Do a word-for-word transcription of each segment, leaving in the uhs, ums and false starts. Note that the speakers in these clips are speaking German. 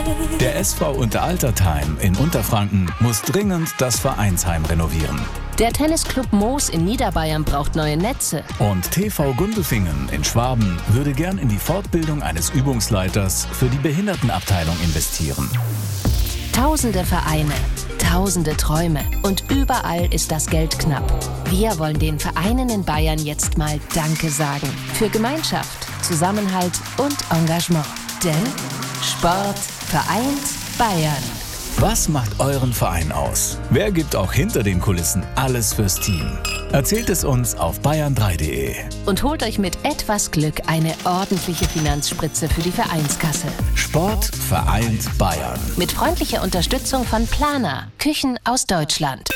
Der S V Unteraltertheim in Unterfranken muss dringend das Vereinsheim renovieren. Der Tennisclub Moos in Niederbayern braucht neue Netze. Und T V Gundelfingen in Schwaben würde gern in die Fortbildung eines Übungsleiters für die Behindertenabteilung investieren. Tausende Vereine, tausende Träume und überall ist das Geld knapp. Wir wollen den Vereinen in Bayern jetzt mal Danke sagen. Für Gemeinschaft, Zusammenhalt und Engagement. Denn Sport vereint Bayern. Was macht euren Verein aus? Wer gibt auch hinter den Kulissen alles fürs Team? Erzählt es uns auf bayern drei punkt de. Und holt euch mit etwas Glück eine ordentliche Finanzspritze für die Vereinskasse. Sport vereint Bayern. Mit freundlicher Unterstützung von Planer, Küchen aus Deutschland.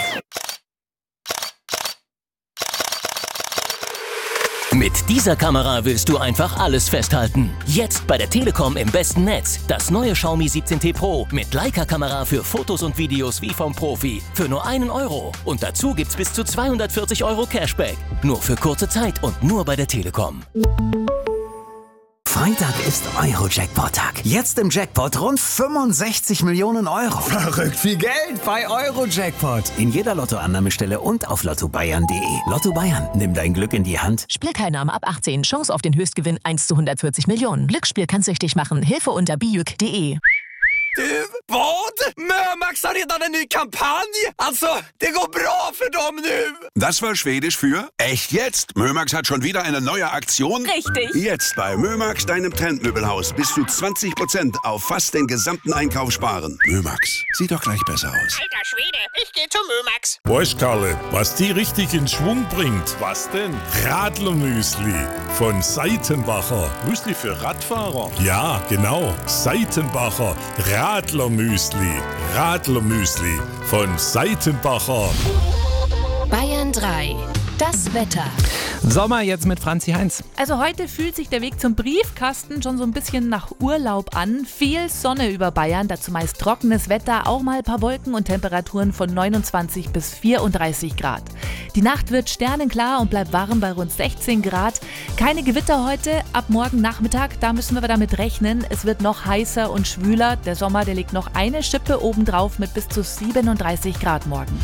Mit dieser Kamera willst du einfach alles festhalten. Jetzt bei der Telekom im besten Netz. Das neue Xiaomi siebzehn T Pro mit Leica-Kamera für Fotos und Videos wie vom Profi. Für nur einen Euro. Und dazu gibt's bis zu zweihundertvierzig Euro Cashback. Nur für kurze Zeit und nur bei der Telekom. Freitag ist Euro-Jackpot-Tag. Jetzt im Jackpot rund fünfundsechzig Millionen Euro. Verrückt viel Geld bei Euro-Jackpot. In jeder Lottoannahmestelle und auf lotto bayern punkt de. Lotto Bayern, nimm dein Glück in die Hand. Spielteilnahme ab achtzehn. Chance auf den Höchstgewinn eins zu hundertvierzig Millionen. Glücksspiel kann süchtig machen. Hilfe unter bijuk punkt de. Du, vad? Mömax har redan en ny kampanj! Alltså, det går bra för dem nu! Das war Schwedisch für echt jetzt. Mömax hat schon wieder eine neue Aktion. Richtig. Jetzt bei Mömax, deinem Trendmöbelhaus, bis zu zwanzig Prozent auf fast den gesamten Einkauf sparen. Mömax, sieht doch gleich besser aus. Alter Schwede, ich geh zu Mömax. Weißt Karle, was die richtig in Schwung bringt? Was denn? Radlermüsli von Seitenbacher. Müsli für Radfahrer? Ja, genau. Seitenbacher Radlermüsli. Radlermüsli von Seitenbacher. Bayern drei. Das Wetter. Sommer jetzt mit Franzi Heinz. Also heute fühlt sich der Weg zum Briefkasten schon so ein bisschen nach Urlaub an. Viel Sonne über Bayern, dazu meist trockenes Wetter, auch mal ein paar Wolken und Temperaturen von neunundzwanzig bis vierunddreißig Grad. Die Nacht wird sternenklar und bleibt warm bei rund sechzehn Grad. Keine Gewitter heute, ab morgen Nachmittag, da müssen wir damit rechnen. Es wird noch heißer und schwüler. Der Sommer, der legt noch eine Schippe obendrauf mit bis zu siebenunddreißig Grad morgen.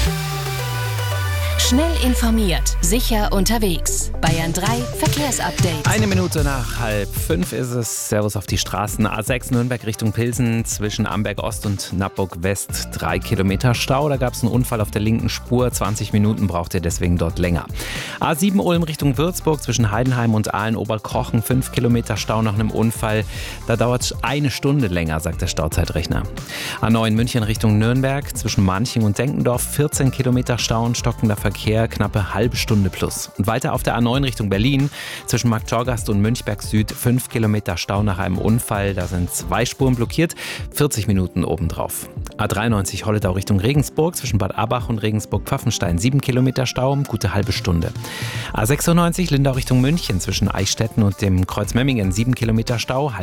Schnell informiert, sicher unterwegs. Bayern drei Verkehrsupdate. Eine Minute nach halb fünf ist es. Servus auf die Straßen. A sechs Nürnberg Richtung Pilsen zwischen Amberg Ost und Nappburg West. Drei Kilometer Stau. Da gab es einen Unfall auf der linken Spur. zwanzig Minuten braucht ihr deswegen dort länger. A sieben Ulm Richtung Würzburg zwischen Heidenheim und Aalen-Oberkochen. Fünf Kilometer Stau nach einem Unfall. Da dauert es eine Stunde länger, sagt der Stauzeitrechner. A neun München Richtung Nürnberg zwischen Manching und Denkendorf. vierzehn Kilometer Stau und stockender Verkehr. Knappe halbe Stunde plus. Und weiter auf der A neun Richtung Berlin zwischen Marktschorgast und Münchberg Süd. fünf Kilometer Stau nach einem Unfall. Da sind zwei Spuren blockiert. vierzig Minuten obendrauf. A dreiundneunzig Holledau Richtung Regensburg zwischen Bad Abach und Regensburg-Pfaffenstein. sieben Kilometer Stau, gute halbe Stunde. A sechsundneunzig Lindau Richtung München zwischen Eichstätten und dem Kreuz Memmingen. sieben Kilometer Stau.